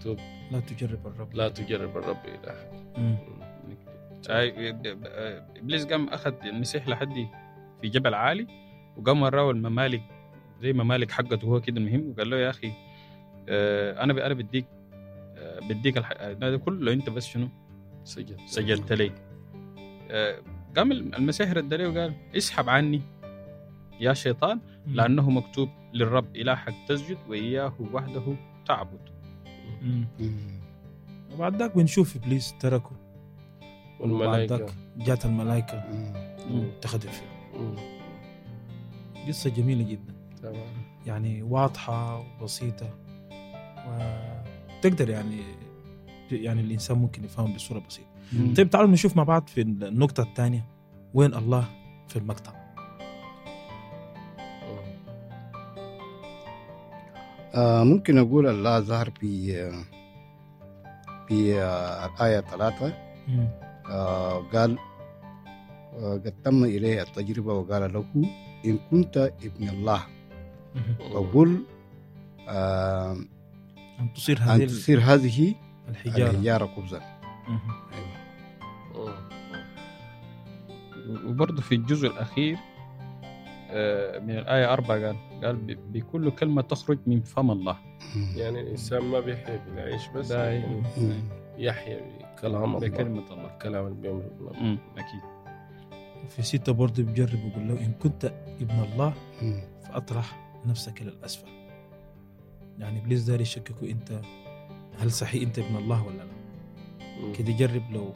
مكتوب لا تجرب الرب إلهك. إبليس قام أخذ المسيح لحد في جبل عالي وقام وراه الممالك زي ممالك حقته وهو كده مهم، وقال له يا أخي أنا بديك هذا كله أنت بس شنو سجدت لي. قام المسيح رد له وقال اسحب عني يا شيطان لأنه مكتوب للرب إلهك تسجد وإياه وحده تعبد. وبعد ذاك بنشوف إبليس تركه والملائكة جات الملائكة اتخذت فيه. قصة جميلة جدا تمام. يعني واضحة وبسيطة وتقدر يعني الإنسان ممكن يفهم بصورة بسيطة. طيب تعالوا نشوف مع بعض في النقطة الثانية وين الله في المقطع. ممكن أقول الله ظهر في الآية 3 قال قد تم إليه التجربة وقال له إن كنت ابن الله وقل أن تصير هذه الحجارة خبزا. وبرضه في الجزء الأخير من الآية 4 قال بكل كلمة تخرج من فم الله. يعني الإنسان ما بيحيا بالعيش بس يحيا بكلام الله، بكلمة الله، كلام اللي بيمر. أكيد. في 6 برضه بيجرب ويقول له إن كنت ابن الله فأطرح نفسك إلى الأسفل. يعني إبليس داري يشككوا أنت هل صحيح أنت ابن الله ولا لا. كده جرب لو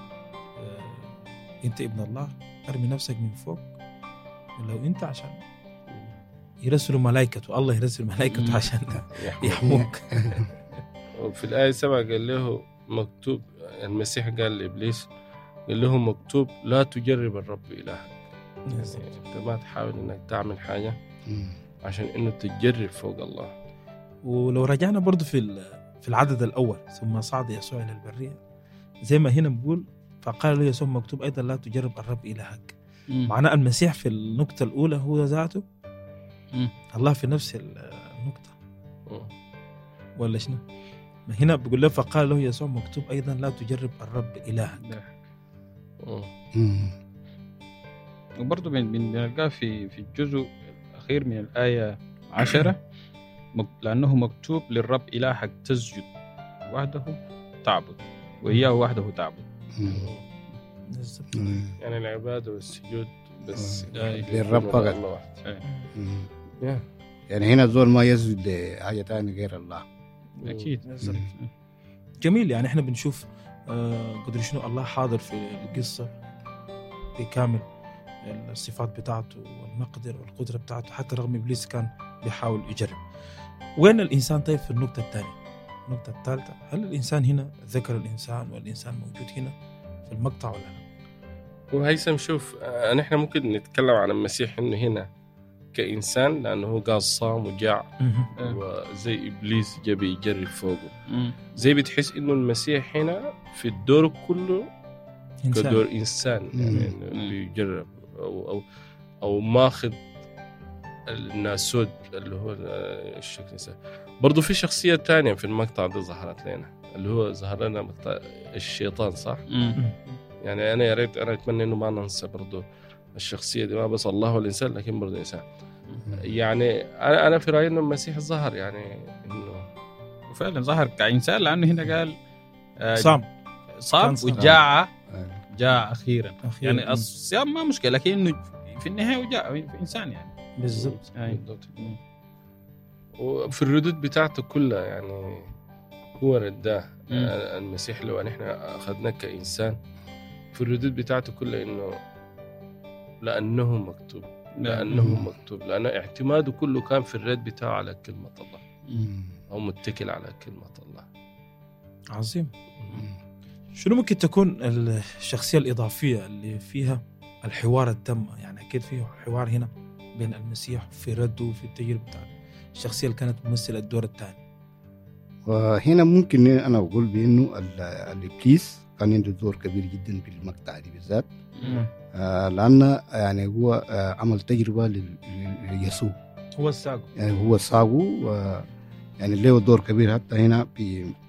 أنت ابن الله أرمي نفسك من فوق، ولو أنت عشان يرسلوا ملائكته، الله يرسل ملائكته عشان يحموك. وفي الآية 7 قال له مكتوب، المسيح قال لإبليس قال له مكتوب لا تجرب الرب إلهك. أنت ما تحاول إنك تعمل حاجة عشان إنه تجرب فوق الله. ولو رجعنا برضو في العدد الأول ثم صعد يسوع إلى البرية زي ما هنا بقول فقال له يسوع مكتوب أيضا لا تجرب الرب إلهك. معناه المسيح في النقطة الأولى هو ذاته الله في نفس النقطة ولا شنو؟ هنا بقول له فقال له يسوع مكتوب أيضا لا تجرب الرب إلهك. وبرضه بنلقاه في الجزء الأخير من الآية 10 لأنه مكتوب للرب إلهك تسجد وحده تعبد وإياه وحده تعبد. يعني العبادة والسجود بس للرب فقط. يعني هنا الزول ما يسجد لحاجة تانية غير الله. أكيد. جميل. يعني احنا بنشوف قدر شنو الله حاضر في القصة بكامل الصفات بتاعته والمقدرة والقدرة بتاعته، حتى رغم إبليس كان بيحاول يجرب. وين الإنسان طيب في النقطة الثانية؟ النقطة الثالثة، هل الإنسان هنا ذكر الإنسان والإنسان موجود هنا في المقطع ولا لا؟ وهيثم شوف نحن ممكن نتكلم عن المسيح إنه هنا كإنسان لأنه هو قاص صام وجاع وزي إبليس جاب يجرب فوقه. زي بتحس إنه المسيح هنا في الدور كله إنسان. كدور إنسان يعني اللي يجرب أو ماخذ الناسود اللي هو الشكل الإنسان. برضو في شخصية تانية في المقطع ده ظهرت لنا اللي هو ظهر لنا مقطع الشيطان صح؟ يعني أنا يا ريت أنا أتمنى إنه ما ننسى برضو الشخصية دي، ما بس الله والإنسان لكن برضو إنسان. يعني أنا في رأيي إنه المسيح ظهر يعني إنه وفعلا ظهر كإنسان لأنه هنا قال صام وجاع جاء أخيرا. يعني الصيام ما مشكلة لكن في النهاية وجاء في إنسان يعني بالضبط. وفي الردود بتاعته كلها يعني هو رداه المسيح لو نحن أخذناه كإنسان في الردود بتاعته كلها إنه لأنه مكتوب لأنه اعتماده كله كان في الرد بتاعه على كلمة الله أو متكل على كلمة الله. عظيم. شنو ممكن تكون الشخصية الإضافية اللي فيها الحوار التام؟ يعني أكيد فيه حوار هنا بين المسيح في رده وفي التجربة بتاعته، الشخصية اللي كانت ممثلة الدور الثاني. وهنا ممكن أنا أقول بأنه الإبليس كان عنده دور كبير جدا في المقطع دي بالذات لأن يعني هو عمل تجربة ليسوع، هو الساقو يعني هو الساقو يعني له دور كبير حتى هنا